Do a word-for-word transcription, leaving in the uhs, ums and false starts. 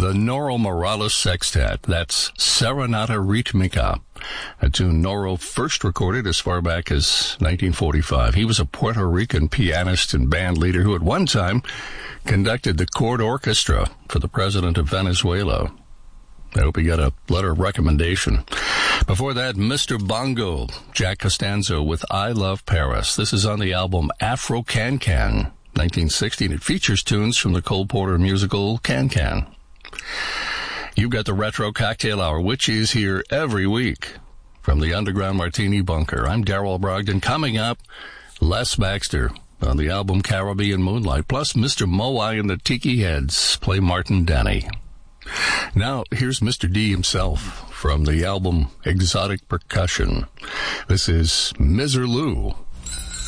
the Noro Morales Sextet. That's Serenata Ritmica, a tune Noro first recorded as far back as nineteen forty-five. He was a Puerto Rican pianist and band leader who at one time conducted the court orchestra for the president of Venezuela. I hope he got a letter of recommendation. Before that, Mister Bongo, Jack Costanzo with I Love Paris. This is on the album Afro Can Can, nineteen sixty, and it features tunes from the Cole Porter musical Can Can. You've got the Retro Cocktail Hour, which is here every week from the Underground Martini Bunker. I'm Darrell Brogdon. Coming up, Les Baxter on the album Caribbean Moonlight, plus Mister Moai and the Tiki Heads play Martin Denny. Now, here's Mister D himself from the album Exotic Percussion. This is Miserlou.